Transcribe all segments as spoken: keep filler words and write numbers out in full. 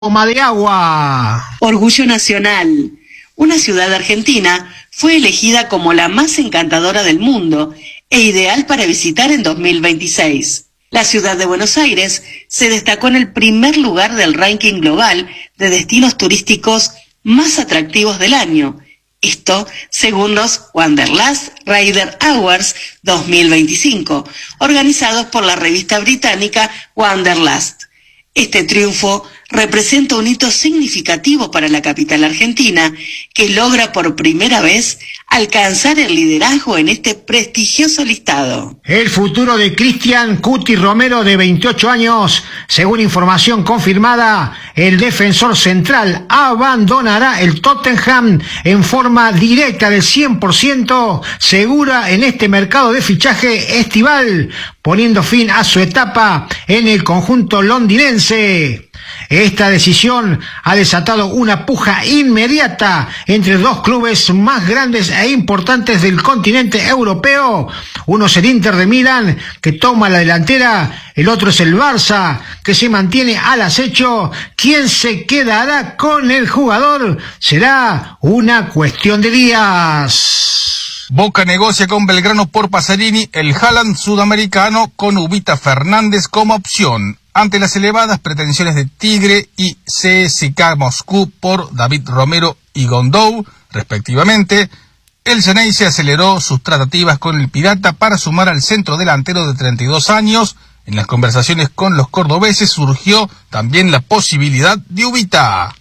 Toma de agua. Orgullo nacional. Una ciudad argentina fue elegida como la más encantadora del mundo e ideal para visitar en dos mil veintiséis. La ciudad de Buenos Aires se destacó en el primer lugar del ranking global de destinos turísticos más atractivos del año. Esto según los Wanderlust Rider Awards dos mil veinticinco, organizados por la revista británica Wanderlust. Este triunfo representa un hito significativo para la capital argentina, que logra por primera vez alcanzar el liderazgo en este prestigioso listado. El futuro de Cristian Cuti Romero, de veintiocho años, según información confirmada, el defensor central abandonará el Tottenham en forma directa del cien por ciento segura en este mercado de fichaje estival, poniendo fin a su etapa en el conjunto londinense. Esta decisión ha desatado una puja inmediata entre dos clubes más grandes e importantes del continente europeo. Uno es el Inter de Milán, que toma la delantera; el otro es el Barça, que se mantiene al acecho. ¿Quién se quedará con el jugador? Será una cuestión de días. Boca negocia con Belgrano por Pasarini el Haaland sudamericano, con Ubita Fernández como opción, ante las elevadas pretensiones de Tigre y C S K A Moscú por David Romero y Gondou, respectivamente. El Xeneize aceleró sus tratativas con el Pirata para sumar al centro delantero de treinta y dos años. En las conversaciones con los cordobeses surgió también la posibilidad de Ubita.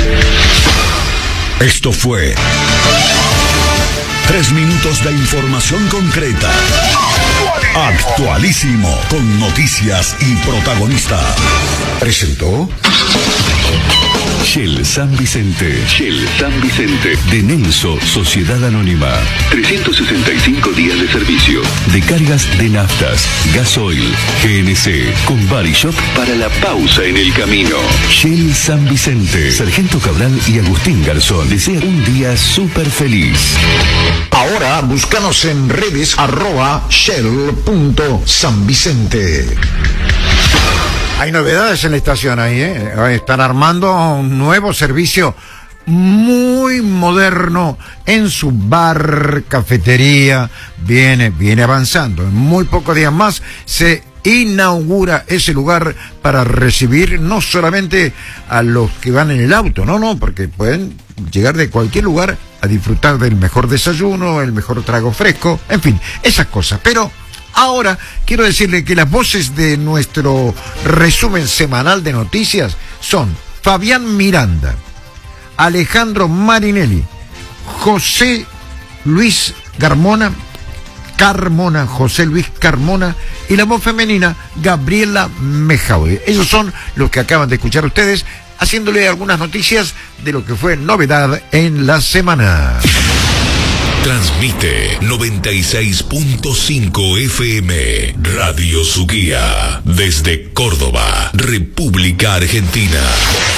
Esto fue Tres minutos de información concreta. Actualísimo, con noticias y protagonistas. Presentó Shell San Vicente. Shell San Vicente. De Nelso, Sociedad Anónima. trescientos sesenta y cinco días de servicio. De cargas de naftas, gasoil, G N C, con Body Shop para la pausa en el camino. Shell San Vicente. Sargento Cabral y Agustín Garzón desean un día súper feliz. Ahora búscanos en redes arroba shell.sanvicente. Hay novedades en la estación ahí, ¿eh? Están armando un nuevo servicio muy moderno en su bar, cafetería. Viene, viene avanzando. En muy pocos días más se inaugura ese lugar para recibir no solamente a los que van en el auto, no, no, porque pueden llegar de cualquier lugar a disfrutar del mejor desayuno, el mejor trago fresco, en fin, esas cosas. Pero ahora quiero decirle que las voces de nuestro resumen semanal de noticias son Fabián Miranda, Alejandro Marinelli, José Luis Carmona, Carmona, José Luis Carmona, y la voz femenina Gabriela Mejaue. Ellos son los que acaban de escuchar ustedes, haciéndole algunas noticias de lo que fue novedad en la semana. Transmite noventa y seis punto cinco F M Radio Suquía, desde Córdoba, República Argentina.